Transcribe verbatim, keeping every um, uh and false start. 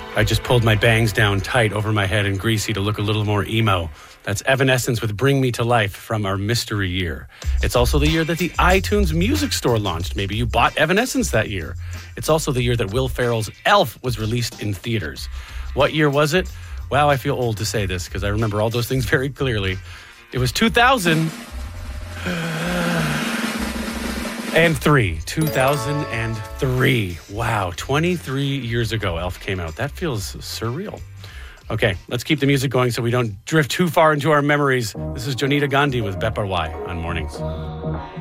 I just pulled my bangs down tight over my head and greasy to look a little more emo. That's Evanescence with Bring Me to Life from our mystery year. It's also the year that the iTunes Music Store launched. Maybe you bought Evanescence that year. It's also the year that Will Ferrell's Elf was released in theaters. What year was it? Wow, I feel old to say this because I remember all those things very clearly. It was two thousand three. two thousand three. Wow, twenty-three years ago Elf came out. That feels surreal. Okay, let's keep the music going so we don't drift too far into our memories. This is Jonita Gandhi with Beparwai on Mornings.